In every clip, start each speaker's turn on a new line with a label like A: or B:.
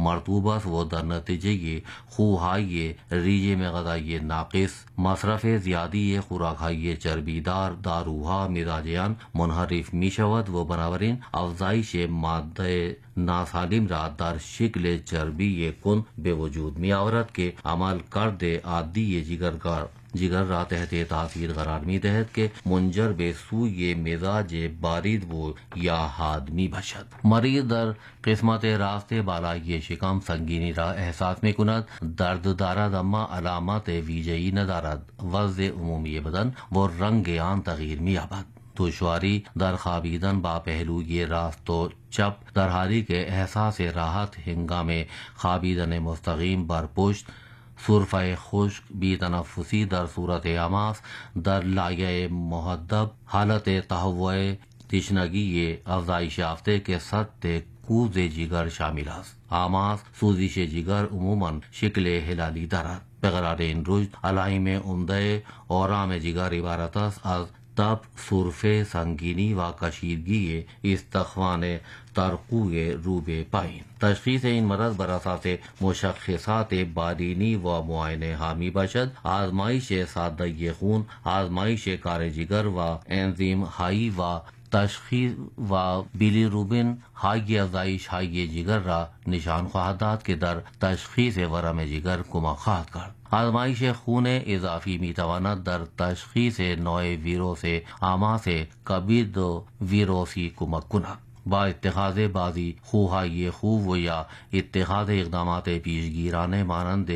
A: مرطوبہ و در نتیجه خوهای ریژه غذایی ناقص، مصرف زیادی خوراکهای چربیدار داروها مزاجیان منحرف می شود و بنابراین افزایش ماده ناسالم را در شکل چربی کن به وجود می آورد که عمل کرد عادی جگر را تحت تاثیر قرار می دهد که منجر به سوی مزاج بارد و یا حاد می باشد. مریض در قسمت راست بالای شکم سنگینی را احساس می کند، درد دارد اما علامات ویژه‌ای ندارد، وضع عمومی بدن و رنگ آن تغییر می یابد. دشواری در خوابیدن با پهلوی راست و چپ، در حالی که احساس راحت هنگام خوابیدن مستقیم بر پشت، سرفه خشک، بی تنفسی در صورت آماس، در لایه مهدب، حالت تهوع، تشنگی افزایش یافته که سطح کوز جگر شامل است. آماس سوزش جگر عموماً شکل هلالی دارد. بقرار این رشد علائم عمده آرام جگر عبارت است از تب، سرفه، سنگینی و کشیدگی استخوان ترقوی رو به پایین. تشخیص این مرض بر اساس مشخصات بالینی و معاینه ها می باشد: آزمایش ساده خون، آزمایش کار جگر و انزیم هایی و تشخیص و بیلیروبین های افزایش های جگر را نشان خواهد داد که در تشخیص ورم جگر کمک خواهد کرد. آزمایش خون اضافی می تواند در تشخیص نوع ویروس آماس کبد و ویروسی کمک کند. با اتخاذ بعضی خوهای خوب و یا اتخاذ اقدامات پیشگیرانه مانند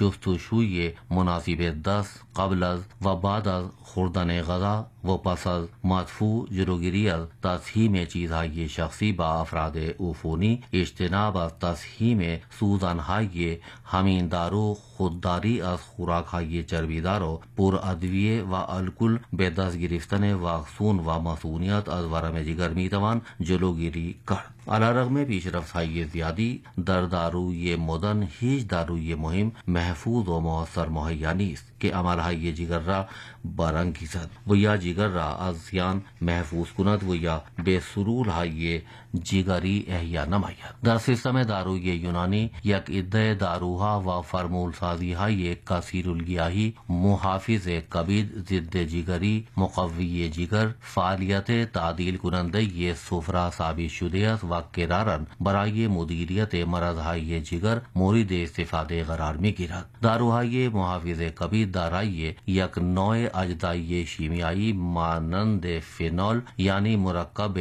A: شستشوی مناسب دست قبل از و بعد از خوردن غذا و پس از مدفوع، جلوگیری از تسهیم چیزهای شخصی با افراد عفونی، اجتناب از تسهیم سوزنهای همین-دارو، خودداری از خوراکهای چربیدار و پرادویه و الکل، به دست گرفتن واکسون و مسئولیت از ورم جگر میتوان جلوگیری کرد. علیرغم پیشرفت‌های زیادی در داروی مدرن، هیچ داروی مهم، محفوظ و مؤثر مهیا نیست که عملهای جگر را برانگیزد و یا جگر را از زیان محفوظ کند و یا به سلولهای جگری احیا نماید. در سیستم داروی یونانی یک عده داروها و فرمول سازی های کثیرالگیاهی محافظ کبد، ضد جگری، مقوی جگر، فعالیت تعدیل کننده صفرا ثابت شده است و قرارا برای مدیریت مرضهای جگر مورد استفاده قرار می گیرد. داروهای محافظ کبد دارای یک نوع اجزای شیمیایی مانند فینول یعنی مرکب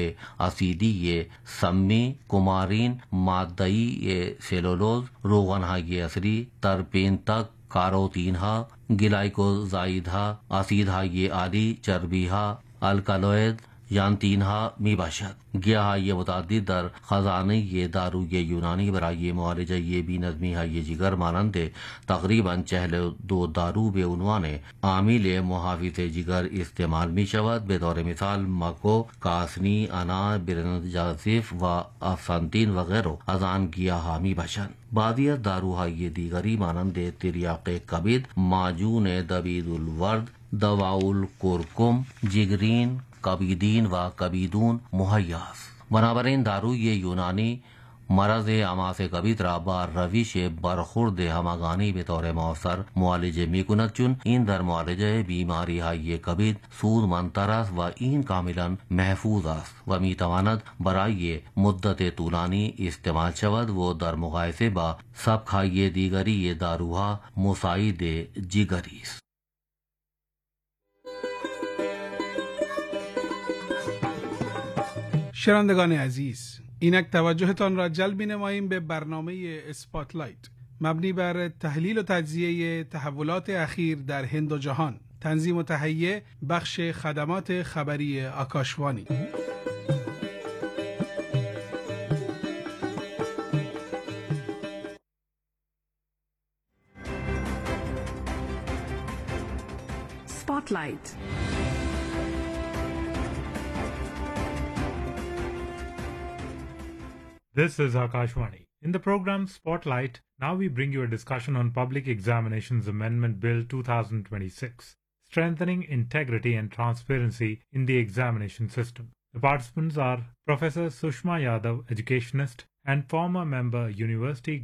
A: اسیدی سمی، کومارین، ماده سلولوز، روغنهای عصری، ترپنتک، کاروتین ها، گلایکوزاید ها، اسیدهای عالی، چربی ها، الکالوئید ژانتین ها می باشد. گیاهای متعدد در خزانه داروی یونانی برای معالجه بی‌نظمی های جگر مانند تقریباً 42 دارو به عنوان عامل محافظ جگر استعمال می شود. به طور مثال مکو، کاسنی، انا، برنجازیف و افسانتین و غیره از آن گیاها می باشند. بعضی از داروهای دیگری مانند تریاق کبد، معجون دوید الورد، دواء کرکم، جگرین، کبیدین و کبیدون مهیا است. بنابراین داروی یونانی مرض آماس کبد را با روش برخورد همگانی به طور مؤثر معالجه می کند، چون این در معالجه بیماری های کبد سودمندتر است و این کاملا محفوظ است و می تواند برای مدت طولانی استعمال شود و در مقایسه با سبک های دیگری داروها مساعد جگری است.
B: شنوندگان عزیز، اینک توجهتان را جلب نماییم به برنامه اسپاتلایت مبنی بر تحلیل و تجزیه تحولات اخیر در هند و جهان. تنظیم و تهیه بخش خدمات خبری Akashvani.
C: اسپاتلایت.
D: This is Akashwani. In the program Spotlight, now we bring you a discussion on Public Examinations Amendment Bill 2026, strengthening integrity and transparency in the examination system. The participants are Professor Sushma Yadav, educationist and former member, University